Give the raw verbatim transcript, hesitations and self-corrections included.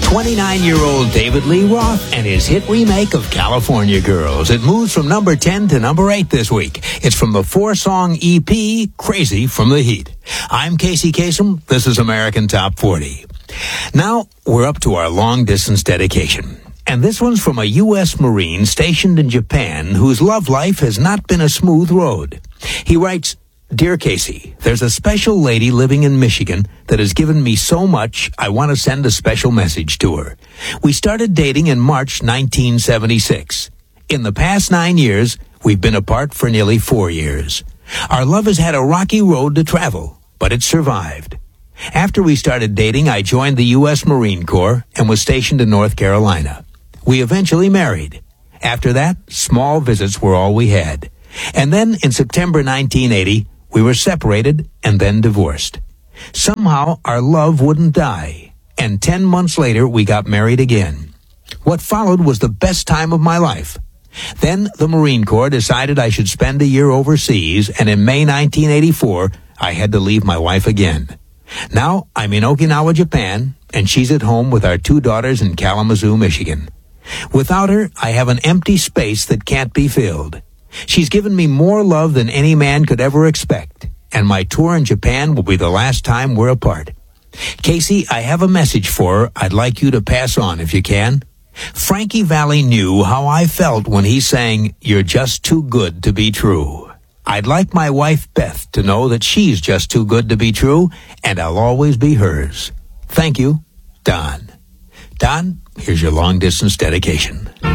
twenty-nine-year-old David Lee Roth and his hit remake of California Girls. It moves from number ten to number eight this week. It's from the four-song E P, Crazy from the Heat. I'm Casey Kasem. This is American Top forty. Now, we're up to our long-distance dedication. And this one's from a U S Marine stationed in Japan whose love life has not been a smooth road. He writes, Dear Casey, there's a special lady living in Michigan that has given me so much, I want to send a special message to her. We started dating in March nineteen seventy-six. In the past nine years, we've been apart for nearly four years. Our love has had a rocky road to travel, but it survived. After we started dating, I joined the U S Marine Corps and was stationed in North Carolina. We eventually married. After that, small visits were all we had. And then in September nineteen eighty, we were separated and then divorced. Somehow, our love wouldn't die, and ten months later, we got married again. What followed was the best time of my life. Then the Marine Corps decided I should spend a year overseas, and in May nineteen eighty-four, I had to leave my wife again. Now, I'm in Okinawa, Japan, and she's at home with our two daughters in Kalamazoo, Michigan. Without her, I have an empty space that can't be filled. She's given me more love than any man could ever expect, and my tour in Japan will be the last time we're apart. Casey, I have a message for her I'd like you to pass on if you can. Frankie Valli knew how I felt when he sang, You're Just Too Good to Be True. I'd like my wife Beth to know that she's just too good to be true, and I'll always be hers. Thank you, Don. Don, here's your long-distance dedication.